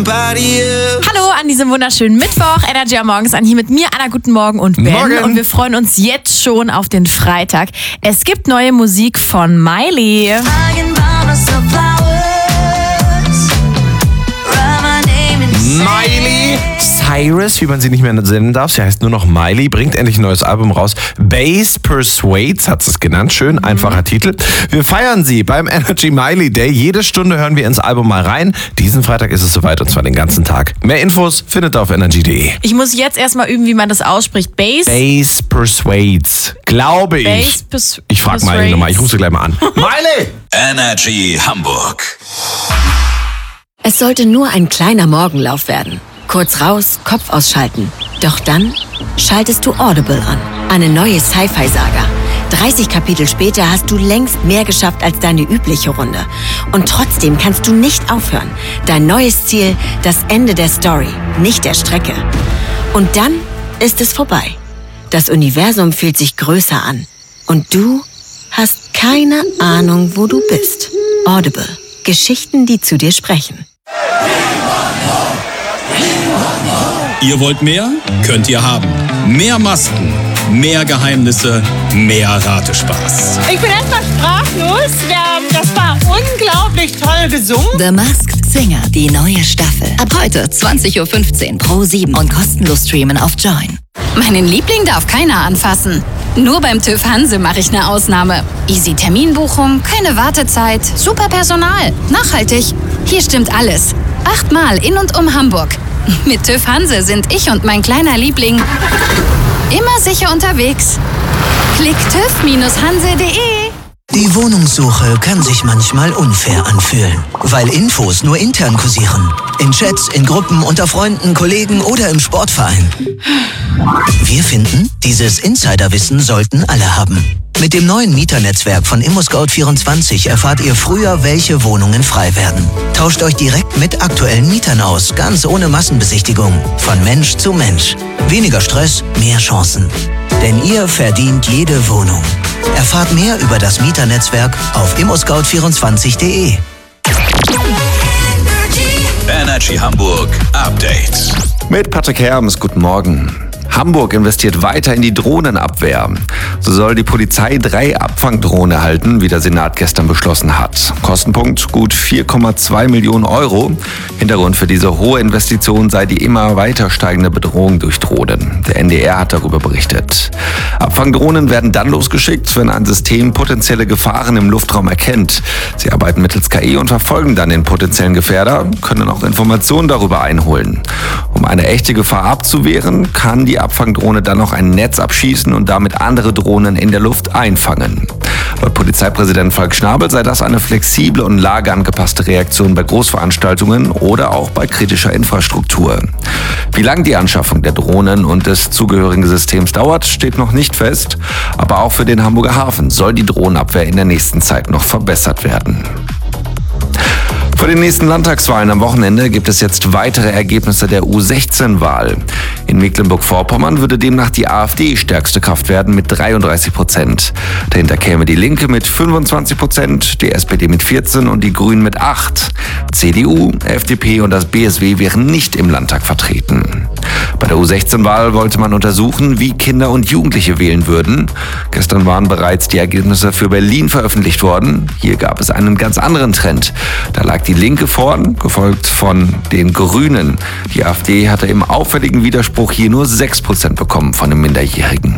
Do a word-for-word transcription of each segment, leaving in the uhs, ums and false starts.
Hallo an diesem wunderschönen Mittwoch. Energy am Morgens an hier mit mir, Anna. Guten Morgen und Ben. Morgen. Und wir freuen uns jetzt schon auf den Freitag. Es gibt neue Musik von Miley. Miley Cyrus, wie man sie nicht mehr nennen darf. Sie heißt nur noch Miley, bringt endlich ein neues Album raus. Bass Persuades hat es genannt. Schön, einfacher Titel. Wir feiern sie beim Energy Miley Day. Jede Stunde hören wir ins Album mal rein. Diesen Freitag ist es soweit und zwar den ganzen Tag. Mehr Infos findet ihr auf energy punkt de. Ich muss jetzt erstmal üben, wie man das ausspricht. Bass. Bass Persuades, glaube ich. Bass Pers- ich frage Miley nochmal, ich rufe sie gleich mal an. Miley! Energy Hamburg. Es sollte nur ein kleiner Morgenlauf werden. Kurz raus, Kopf ausschalten. Doch dann schaltest du Audible an. Eine neue Sci-Fi-Saga. dreißig Kapitel später hast du längst mehr geschafft als deine übliche Runde. Und trotzdem kannst du nicht aufhören. Dein neues Ziel, das Ende der Story, nicht der Strecke. Und dann ist es vorbei. Das Universum fühlt sich größer an. Und du hast keine Ahnung, wo du bist. Audible. Geschichten, die zu dir sprechen. Ihr wollt mehr? Könnt ihr haben. Mehr Masken, mehr Geheimnisse, mehr Ratespaß. Ich bin erstmal sprachlos. Das war unglaublich toll gesungen. The Masked Singer, die neue Staffel. Ab heute zwanzig Uhr fünfzehn pro sieben und kostenlos streamen auf Join. Meinen Liebling darf keiner anfassen. Nur beim TÜV Hanse mache ich eine Ausnahme. Easy Terminbuchung, keine Wartezeit, super Personal, nachhaltig. Hier stimmt alles. Achtmal in und um Hamburg. Mit TÜV Hanse sind ich und mein kleiner Liebling immer sicher unterwegs. Klick tüv Hanse punkt de. Die Wohnungssuche kann sich manchmal unfair anfühlen, weil Infos nur intern kursieren. In Chats, in Gruppen, unter Freunden, Kollegen oder im Sportverein. Wir finden, dieses Insiderwissen sollten alle haben. Mit dem neuen Mieternetzwerk von ImmoScout vierundzwanzig erfahrt ihr früher, welche Wohnungen frei werden. Tauscht euch direkt mit aktuellen Mietern aus, ganz ohne Massenbesichtigung. Von Mensch zu Mensch. Weniger Stress, mehr Chancen. Denn ihr verdient jede Wohnung. Erfahrt mehr über das Mieternetzwerk auf immoscout vierundzwanzig punkt de. Energy Hamburg Update. Mit Patrick Herms, guten Morgen. Hamburg investiert weiter in die Drohnenabwehr. So soll die Polizei drei Abfangdrohnen erhalten, wie der Senat gestern beschlossen hat. Kostenpunkt gut vier Komma zwei Millionen Euro. Hintergrund für diese hohe Investition sei die immer weiter steigende Bedrohung durch Drohnen. Der N D R hat darüber berichtet. Abfangdrohnen werden dann losgeschickt, wenn ein System potenzielle Gefahren im Luftraum erkennt. Sie arbeiten mittels K I und verfolgen dann den potenziellen Gefährder, können auch Informationen darüber einholen. Um eine echte Gefahr abzuwehren, kann die Abfangdrohne dann noch ein Netz abschießen und damit andere Drohnen in der Luft einfangen. Laut Polizeipräsident Falk Schnabel sei das eine flexible und lageangepasste Reaktion bei Großveranstaltungen oder auch bei kritischer Infrastruktur. Wie lang die Anschaffung der Drohnen und des zugehörigen Systems dauert, steht noch nicht fest. Aber auch für den Hamburger Hafen soll die Drohnenabwehr in der nächsten Zeit noch verbessert werden. Vor den nächsten Landtagswahlen am Wochenende gibt es jetzt weitere Ergebnisse der U sechzehn Wahl. In Mecklenburg-Vorpommern würde demnach die AfD stärkste Kraft werden mit dreiunddreißig Prozent. Dahinter käme die Linke mit fünfundzwanzig Prozent, die S P D mit vierzehn und die Grünen mit acht. C D U, F D P und das B S W wären nicht im Landtag vertreten. Bei der U sechzehn Wahl wollte man untersuchen, wie Kinder und Jugendliche wählen würden. Gestern waren bereits die Ergebnisse für Berlin veröffentlicht worden. Hier gab es einen ganz anderen Trend. Da lag die Linke vorn, gefolgt von den Grünen. Die AfD hatte im auffälligen Widerspruch hier nur sechs Prozent bekommen von den Minderjährigen.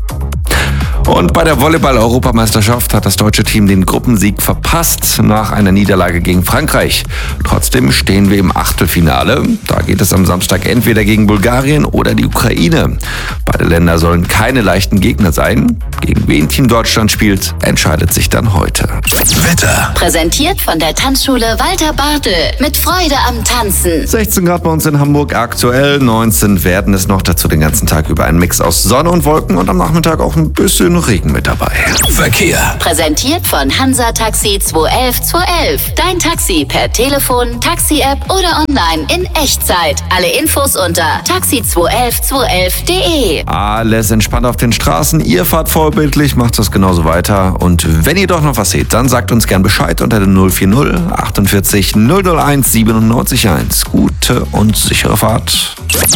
Und bei der Volleyball-Europameisterschaft hat das deutsche Team den Gruppensieg verpasst nach einer Niederlage gegen Frankreich. Trotzdem stehen wir im Achtelfinale. Da geht es am Samstag entweder gegen Bulgarien oder die Ukraine. Beide Länder sollen keine leichten Gegner sein. Gegen wen Team Deutschland spielt, entscheidet sich dann heute. Wetter. Präsentiert von der Tanzschule Walter Bartel. Mit Freude am Tanzen. sechzehn Grad bei uns in Hamburg aktuell, neunzehn werden es noch, dazu den ganzen Tag über ein Mix aus Sonne und Wolken und am Nachmittag auch ein bisschen nur Regen mit dabei. Verkehr. Präsentiert von Hansa Taxi zwei elf zwei elf. Dein Taxi per Telefon, Taxi-App oder online in Echtzeit. Alle Infos unter taxi zwei elf zwei elf punkt de. Alles entspannt auf den Straßen. Ihr fahrt vorbildlich, macht das genauso weiter. Und wenn ihr doch noch was seht, dann sagt uns gern Bescheid unter der null vier null achtundvierzig null null eins siebenundneunzig eins. Gute und sichere Fahrt.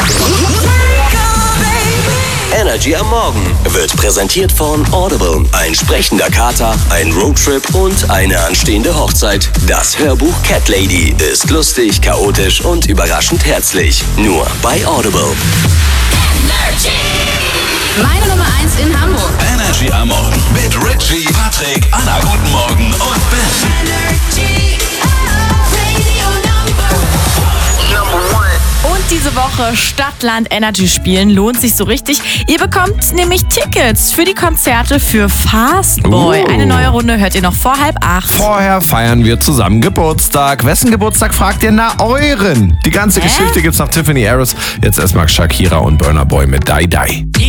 Energy am Morgen wird präsentiert von Audible. Ein sprechender Kater, ein Roadtrip und eine anstehende Hochzeit. Das Hörbuch Cat Lady ist lustig, chaotisch und überraschend herzlich. Nur bei Audible. Meine Nummer eins in Hamburg. Energy am Morgen mit Richie, Patrick, Anna, guten Morgen und Ben. Und diese Woche Stadtland Energy spielen lohnt sich so richtig. Ihr bekommt nämlich Tickets für die Konzerte für Fastboy. Uh. Eine neue Runde hört ihr noch vor halb acht. Vorher feiern wir zusammen Geburtstag. Wessen Geburtstag fragt ihr? Na, euren. Die ganze Hä? Geschichte gibt's nach Tiffany Harris. Jetzt erstmal Shakira und Burna Boy mit Die Die.